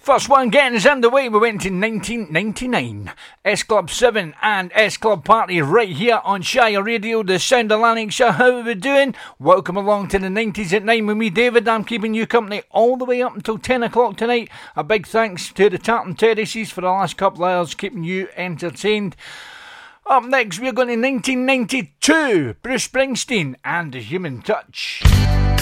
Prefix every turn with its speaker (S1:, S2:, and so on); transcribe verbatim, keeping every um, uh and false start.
S1: First one getting us underway, we went to nineteen ninety-nine. S Club seven and S Club Party right here on Shire Radio, the sound of Lanarkshire. How are we doing? Welcome along to the nineties at nine with me, David. I'm keeping you company all the way up until ten o'clock tonight. A big thanks to the Tartan Terraces for the last couple of hours keeping you entertained. Up next, we're going to nineteen ninety-two, Bruce Springsteen and The Human Touch.